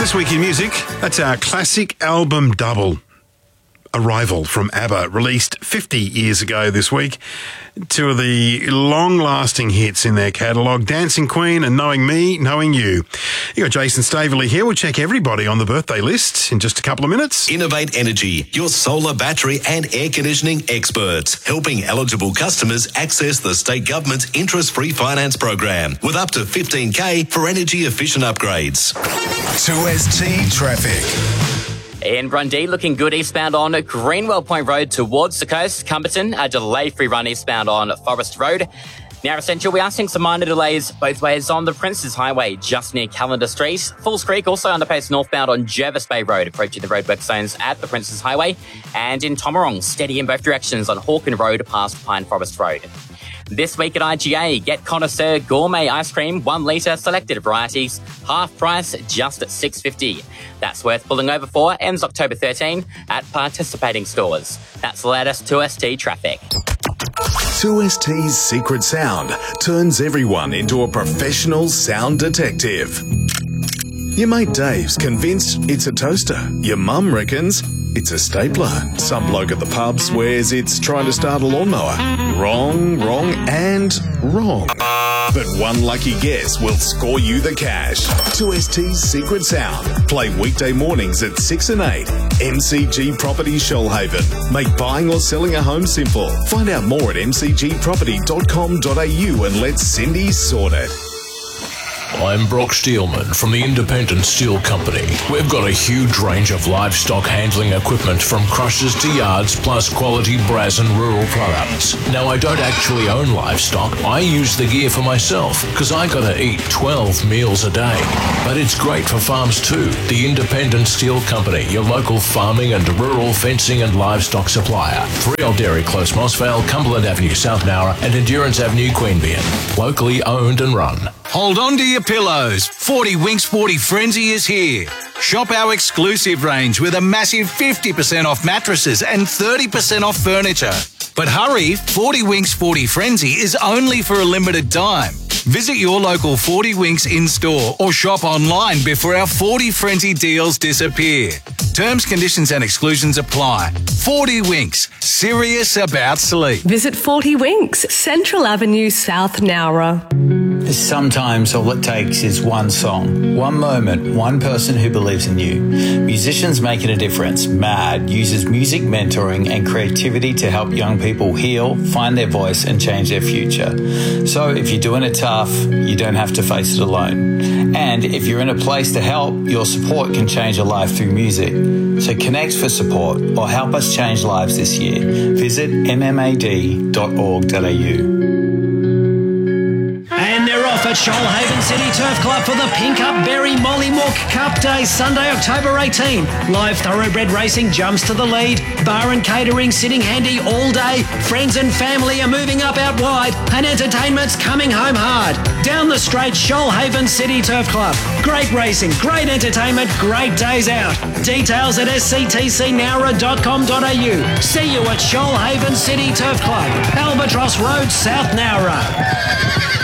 This week in music, that's our classic album double. Arrival from ABBA, released 50 years ago this week. Two of the long-lasting hits in their catalogue, Dancing Queen and Knowing Me, Knowing You. You got Jason Staveley here. We'll check everybody on the birthday list in just a couple of minutes. Innovate Energy, your solar, battery and air conditioning experts, helping eligible customers access the state government's interest-free finance program with up to $15,000 for energy-efficient upgrades. 2ST Traffic. In Brundee, looking good eastbound on Greenwell Point Road towards the coast. Cumberton, a delay-free run eastbound on Forest Road. Near Essential, we are seeing some minor delays both ways on the Princes Highway, just near Callender Street. Falls Creek, also underpace northbound on Jervis Bay Road, approaching the roadwork zones at the Princes Highway. And in Tomarong, steady in both directions on Hawken Road past Pine Forest Road. This week at IGA, get Connoisseur Gourmet Ice Cream, 1 litre, selected varieties, half price, just at $6.50. That's worth pulling over for, ends October 13 at participating stores. That's the latest 2ST Traffic. 2ST's secret sound turns everyone into a professional sound detective. Your mate Dave's convinced it's a toaster. Your mum reckons it's a stapler. Some bloke at the pub swears it's trying to start a lawnmower. Wrong, and wrong. But one lucky guess will score you the cash. 2ST's secret sound. Play weekday mornings at 6 and 8. MCG Property Shoalhaven. Make buying or selling a home simple. Find out more at mcgproperty.com.au and let Cindy sort it. I'm Brock Steelman from the Independent Steel Company. We've got a huge range of livestock handling equipment from crushers to yards, plus quality brass and rural products. Now, I don't actually own livestock. I use the gear for myself because I gotta eat 12 meals a day. But it's great for farms too. The Independent Steel Company, your local farming and rural fencing and livestock supplier. 3 Old Dairy Close, Mossvale, Cumberland Avenue, South Nowra and Endurance Avenue, Queanbeyan. Locally owned and run. Hold on to your pillows. 40 Winks 40 Frenzy is here. Shop our exclusive range with a massive 50% off mattresses and 30% off furniture. But hurry, 40 Winks 40 Frenzy is only for a limited time. Visit your local 40 Winks in-store or shop online before our 40 Frenzy deals disappear. Terms, conditions and exclusions apply. 40 Winks, serious about sleep. Visit 40 Winks, Central Avenue, South Nowra. Sometimes all it takes is one song, one moment, one person who believes in you. Musicians Making a Difference, MAD, uses music mentoring and creativity to help young people heal, find their voice and change their future. So if you're doing it tough, you don't have to face it alone. And if you're in a place to help, your support can change a life through music. So connect for support or help us change lives this year. Visit mmad.org.au. And they're off at Shoalhaven City Turf Club for the Pink Up Berry Mollymook Cup Day, Sunday, October 18. Live thoroughbred racing jumps to the lead. Bar and catering sitting handy all day. Friends and family are moving up out wide. And entertainment's coming home hard. Down the straight, Shoalhaven City Turf Club. Great racing, great entertainment, great days out. Details at sctcnowra.com.au. See you at Shoalhaven City Turf Club, Albatross Road, South Nowra.